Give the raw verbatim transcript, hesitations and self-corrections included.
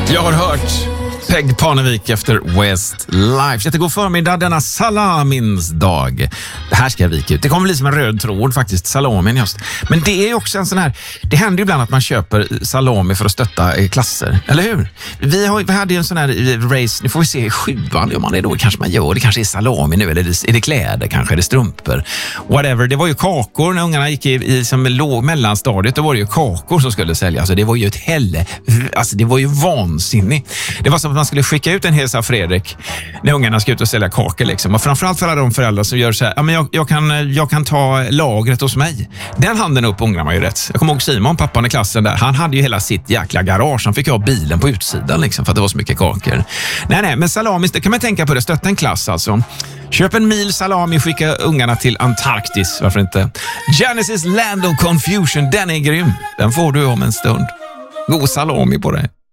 Jag har hört Peg Parnevik efter Westlife. Det går förmiddag denna salamins dag. Det här ska jag vika ut. Det kommer bli som en röd tråd faktiskt, salamin just. Men det är också en sån här, det händer ju ibland att man köper salami för att stötta klasser, eller hur? Vi, har, vi hade ju en sån här race, nu får vi se i sjuan om man är då, kanske man gör, det kanske är salami nu, eller är det kläder, kanske är det strumpor. Whatever, det var ju kakor när ungarna gick i, i som låg mellanstadiet, då var det ju kakor som skulle säljas. Alltså det var ju ett helle, alltså det var ju vansinnigt. Det var som att man skulle skicka ut en hälsa Fredrik när ungarna ska ut och sälja kakor liksom. Och framförallt för alla de föräldrar som gör så här, ja men jag, jag, kan, jag kan ta lagret hos mig. Den handen upp ångrar man ju rätt. Jag kommer ihåg Simon, pappan i klassen där, han hade ju hela sitt jäkla garage. Han fick ha bilen på utsidan liksom för att det var så mycket kakor. Nej nej, men salamis, det kan man tänka på det, stötta en klass alltså. Köp en mil salami, skicka ungarna till Antarktis, varför inte? Genesis Land of Confusion, den är grym. Den får du om en stund. God salami på dig.